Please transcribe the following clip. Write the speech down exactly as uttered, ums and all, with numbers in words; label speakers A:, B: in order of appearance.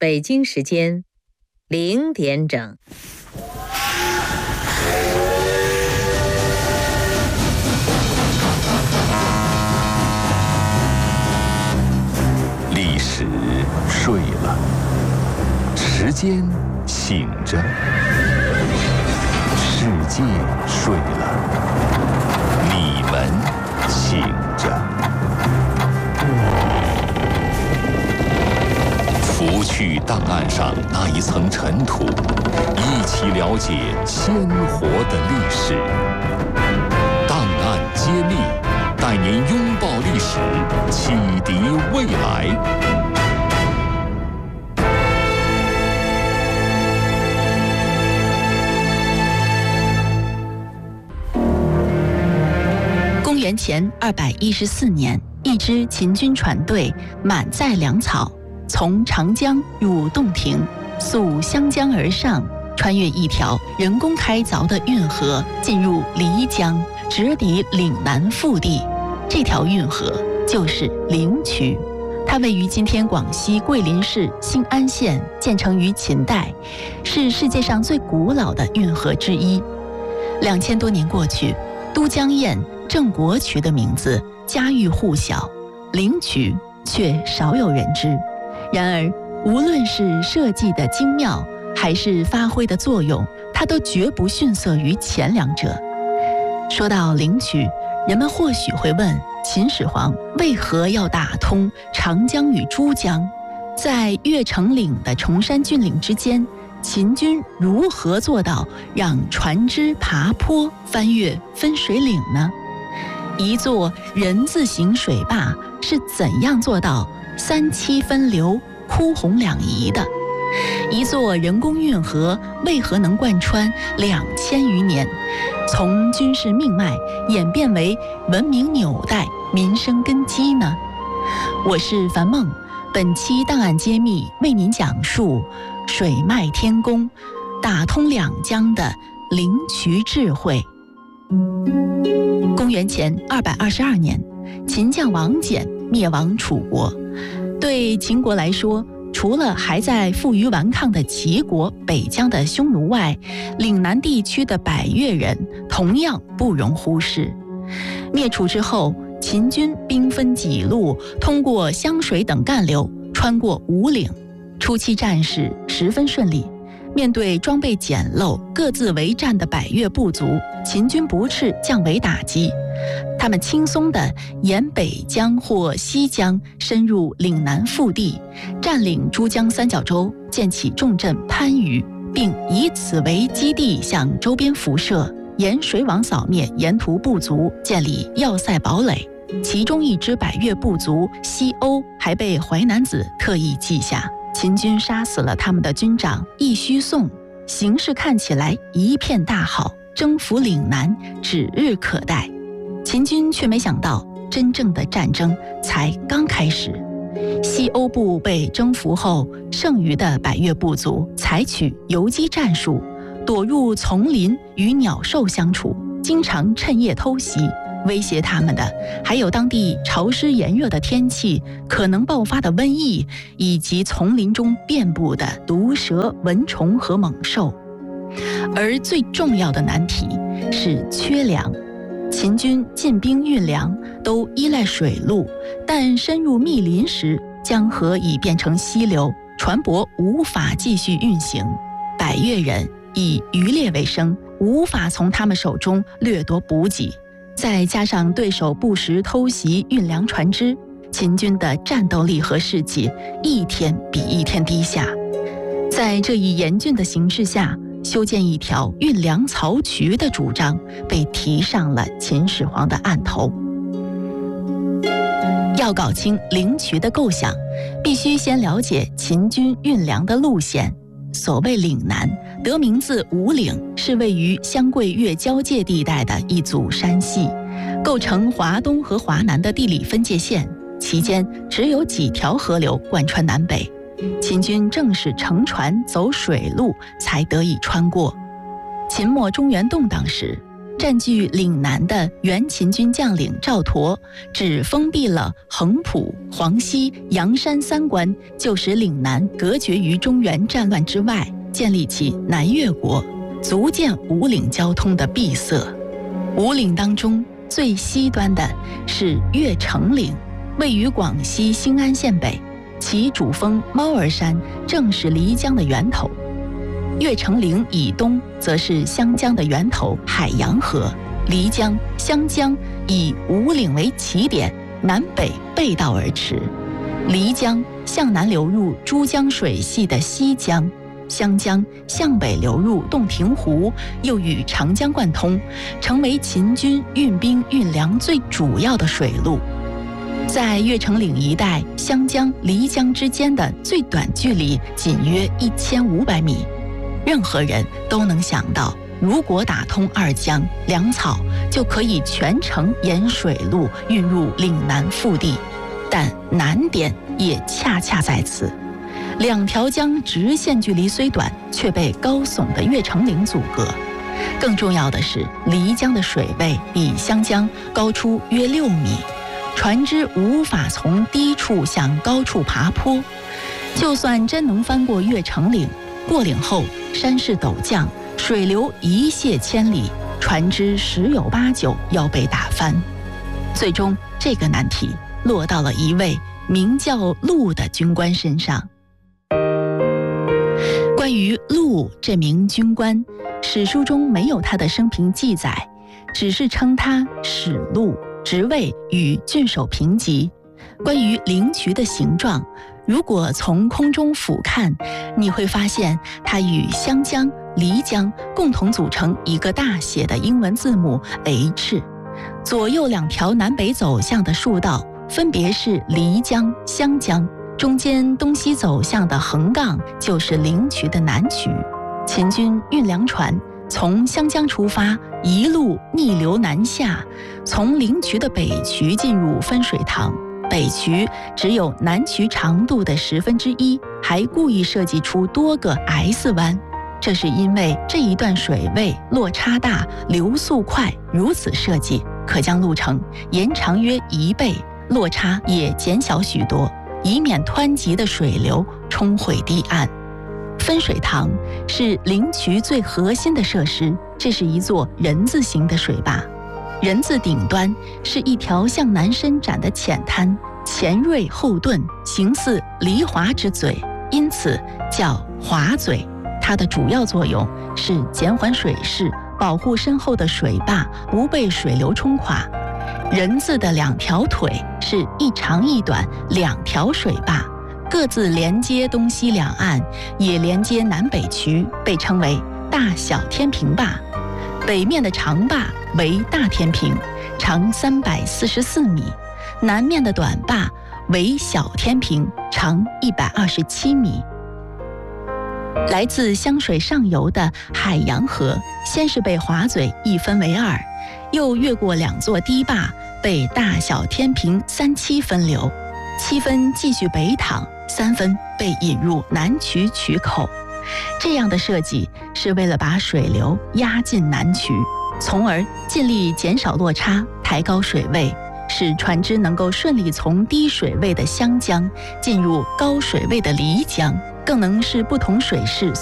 A: 北京时间零点整。
B: 历史睡了，时间醒着，世界睡了，你们醒着。拂去档案上那一层尘土，一起了解鲜活的历史。档案揭秘，带您拥抱历史，启迪未来。
C: 公元前二百一十四年，一支秦军船队满载粮草，从长江入洞庭，溯湘江而上，穿越一条人工开凿的运河，进入漓江，直抵岭南腹地。这条运河就是灵渠，它位于今天广西桂林市兴安县，建成于秦代，是世界上最古老的运河之一。两千多年过去，都江堰、郑国渠的名字家喻户晓，灵渠却少有人知。然而，无论是设计的精妙，还是发挥的作用，它都绝不逊色于前两者。说到灵渠，人们或许会问，秦始皇为何要打通长江与珠江？在越城岭的崇山峻岭之间，秦军如何做到让船只爬坡翻越分水岭呢？一座人字形水坝是怎样做到三七分流、枯洪两宜的？一座人工运河为何能贯穿两千余年，从军事命脉演变为文明纽带、民生根基呢？我是樊梦，本期档案揭秘为您讲述水脉天宫，打通两江的灵渠智慧。公元前二百二十二年，秦将王翦灭亡楚国。对秦国来说，除了还在负隅顽抗的齐国、北疆的匈奴外，岭南地区的百越人同样不容忽视。灭楚之后，秦军兵分几路，通过湘水等干流，穿过五岭。初期战事十分顺利，面对装备简陋、各自为战的百越部族，秦军不斥降维打击。他们轻松地沿北江或西江深入岭南腹地，占领珠江三角洲，建起重镇番禺，并以此为基地向周边辐射，沿水网扫灭沿途部族，建立要塞堡垒。其中一支百越部族西欧还被淮南子特意记下，秦军杀死了他们的军长义须宋，形势看起来一片大好，征服岭南指日可待。秦军却没想到，真正的战争才刚开始。西欧部被征服后，剩余的百越部族采取游击战术，躲入丛林与鸟兽相处，经常趁夜偷袭。威胁他们的还有当地潮湿炎热的天气、可能爆发的瘟疫，以及丛林中遍布的毒蛇、蚊虫和猛兽。而最重要的难题是缺粮。秦军进兵运粮都依赖水路，但深入密林时，江河已变成溪流，船舶无法继续运行。百越人以渔猎为生，无法从他们手中掠夺补给。再加上对手不时偷袭运粮船只，秦军的战斗力和士气一天比一天低下。在这一严峻的形势下，修建一条运粮漕渠的主张被提上了秦始皇的案头。要搞清灵渠的构想，必须先了解秦军运粮的路线。所谓岭南，得名自五岭，是位于湘桂越交界地带的一组山系，构成华东和华南的地理分界线，其间只有几条河流贯穿南北。秦军正是乘船走水路才得以穿过。秦末中原动荡时， 占据岭南的原秦军将领赵佗，只封闭了横浦、黄溪、阳山三关，就使岭南隔绝于中原战乱之外，建立起南越国，足见五岭交通的闭塞。五岭当中最西端的是越城岭，位于广西兴安县北，其主峰猫儿山正是漓江的源头。越城岭以东则是湘江的源头海洋河，漓江、湘江以五岭为起点，南北背道而驰。漓江向南流入珠江水系的西江，湘江向北流入洞庭湖，又与长江贯通，成为秦军运兵运粮最主要的水路。在越城岭一带，湘江、漓江之间的最短距离仅约一千五百米。任何人都能想到，如果打通二江，粮草就可以全程沿水路运入岭南腹地。但难点也恰恰在此，两条江直线距离虽短，却被高耸的越城岭阻隔。更重要的是，漓江的水位比湘江高出约六米，船只无法从低处向高处爬坡。就算真能翻过越城岭，过岭后山势陡降，水流一泻千里，船只十有八九要被打翻。最终这个难题落到了一位名叫陆的军官身上。关于陆这名军官，史书中没有他的生平记载，只是称他史陆，职位与郡守平级。关于灵渠的形状，如果从空中俯瞰，你会发现它与湘江、漓江共同组成一个大写的英文字母 H。 左右两条南北走向的竖道分别是漓江、湘江，中间东西走向的横杠就是灵渠的南渠。秦军运粮船从湘江出发，一路逆流南下，从灵渠的北渠进入分水塘。北渠只有南渠长度的十分之一，还故意设计出多个 S 弯，这是因为这一段水位落差大，流速快，如此设计可将路程延长约一倍，落差也减小许多，以免湍急的水流冲毁堤岸。分水塘是灵渠最核心的设施，这是一座人字形的水坝。人字顶端是一条向南伸展的浅滩，前锐后钝，形似离华之嘴，因此叫华嘴。它的主要作用是减缓水势，保护身后的水坝不被水流冲垮。人字的两条腿是一长一短两条水坝，各自连接东西两岸，也连接南北渠，被称为大小天平坝。北面的长坝为大天平，长三百四十四米；南面的短坝为小天平，长一百二十七米。来自湘水上游的海洋河，先是被华嘴一分为二，又越过两座堤坝，被大小天平三七分流，七分继续北淌，三分被引入南渠渠口。这样的设计是为了把水流压进南渠，从而尽力减少落差，抬高水位，使船只能够顺利从低水位的湘江进入高水位的漓江，更能使不同水势